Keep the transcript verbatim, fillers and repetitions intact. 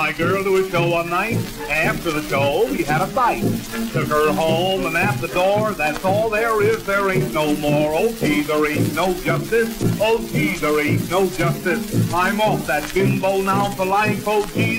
my girl to a show one night. After the show, we had a fight. Took her home and at the door, that's all there is, there ain't no more. Oh, gee, there ain't no justice. Oh, gee, there ain't no justice. I'm off that bimbo now for life. Oh, gee.